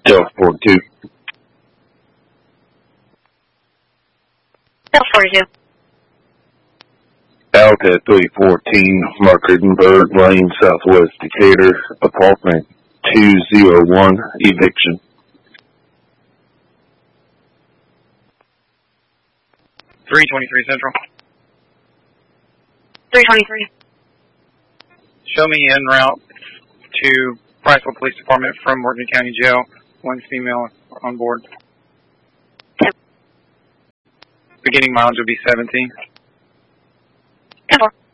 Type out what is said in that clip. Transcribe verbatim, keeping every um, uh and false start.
Delta forty-two. Delta forty-two. Out at three fourteen Marketenberg Lane, Southwest Decatur, apartment two oh one, eviction. three twenty-three Central. three twenty-three. Show me en route to Priceville Police Department from Morgan County Jail. One female on board. Ten. Beginning mileage will be seventeen. ten four.